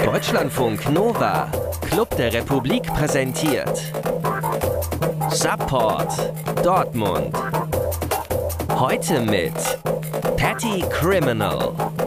Deutschlandfunk Nova, Club der Republik präsentiert Support Dortmund. Heute mit Patty Criminal.